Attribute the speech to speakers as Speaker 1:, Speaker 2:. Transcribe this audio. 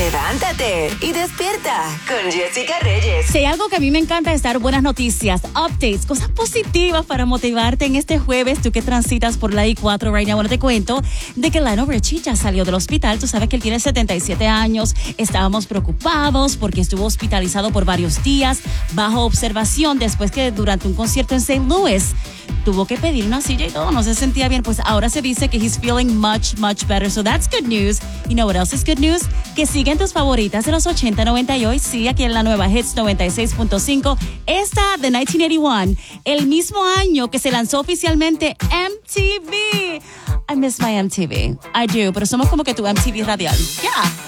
Speaker 1: Levántate y despierta con Jessica Reyes.
Speaker 2: Si hay algo que a mí me encanta es dar buenas noticias, updates, cosas positivas para motivarte en este jueves, tú que transitas por la I-4 right now. Bueno, te cuento de que Lionel Richie ya salió del hospital. Tú sabes que él tiene 77 años. Estábamos preocupados porque estuvo hospitalizado por varios días bajo observación después que durante un concierto en St. Louis tuvo que pedir una silla y todo, no se sentía bien. Pues ahora se dice que he's feeling much better. So that's good news. You know what else is good news? Que siguen tus favoritas de los 80, 90 y hoy. Sí, aquí en la nueva Hits 96.5. Esta de 1981, el mismo año que se lanzó oficialmente MTV. I miss my MTV. I do, pero somos como que tu MTV radial. Yeah.